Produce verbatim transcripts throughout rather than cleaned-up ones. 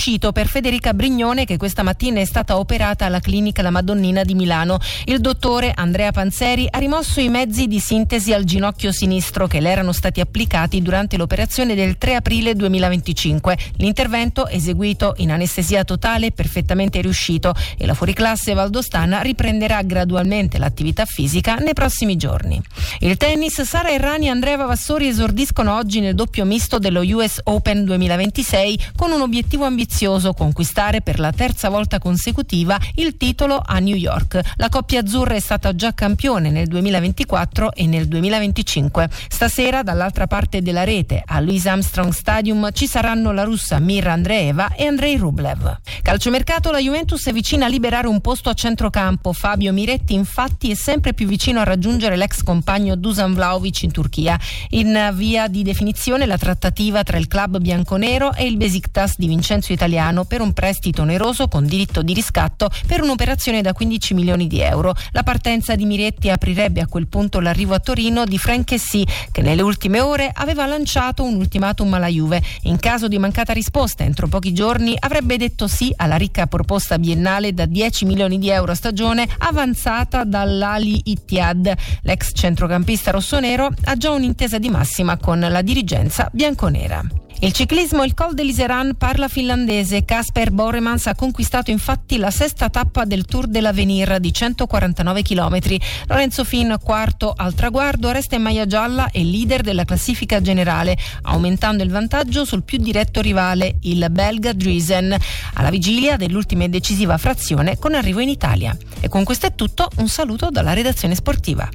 riuscito per Federica Brignone, che questa mattina è stata operata alla clinica La Madonnina di Milano. Il dottore Andrea Panzeri ha rimosso i mezzi di sintesi al ginocchio sinistro che le erano stati applicati durante l'operazione del tre aprile duemilaventicinque. L'intervento, eseguito in anestesia totale, è perfettamente riuscito e la fuoriclasse valdostana riprenderà gradualmente l'attività fisica nei prossimi giorni. Il tennis: Sara Errani e Andrea Vavassori esordiscono oggi nel doppio misto dello U S Open duemilaventisei con un obiettivo ambizioso: conquistare per la terza volta consecutiva il titolo a New York. La coppia azzurra è stata già campione nel duemilaventiquattro e nel duemilaventicinque. Stasera dall'altra parte della rete, a Louis Armstrong Stadium, ci saranno la russa Mira Andreeva e Andrei Rublev. Calciomercato: la Juventus è vicina a liberare un posto a centrocampo. Fabio Miretti infatti è sempre più vicino a raggiungere l'ex compagno Dusan Vlahovic in Turchia. In via di definizione la trattativa tra il club bianconero e il Besiktas di Vincenzo Italiano per un prestito oneroso con diritto di riscatto per un'operazione da quindici milioni di euro. La partenza di Miretti aprirebbe a quel punto l'arrivo a Torino di Franck Kessie, che nelle ultime ore aveva lanciato un ultimatum alla Juve. In caso di mancata risposta entro pochi giorni avrebbe detto sì alla ricca proposta biennale da dieci milioni di euro a stagione avanzata dall'Ali Ittihad. L'ex centrocampista rossonero ha già un'intesa di massima con la dirigenza bianconera. Il ciclismo: il Col de l'Iseran parla finlandese. Kasper Boremans ha conquistato infatti la sesta tappa del Tour de l'Avenir di centoquarantanove chilometri. Lorenzo Fin, quarto al traguardo, resta in maglia gialla e leader della classifica generale, aumentando il vantaggio sul più diretto rivale, il belga Driesen, alla vigilia dell'ultima e decisiva frazione con arrivo in Italia. E con questo è tutto, un saluto dalla redazione sportiva.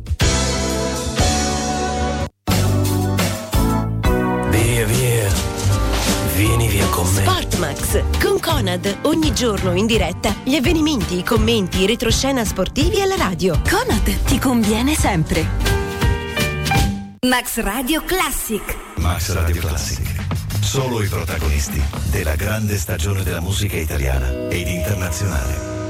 Via via, vieni via con me. Sportmax con Conad, ogni giorno in diretta gli avvenimenti, i commenti, i retroscena sportivi alla radio. Conad ti conviene sempre. Max Radio Classic. Max Radio Classic. Solo i protagonisti della grande stagione della musica italiana ed internazionale.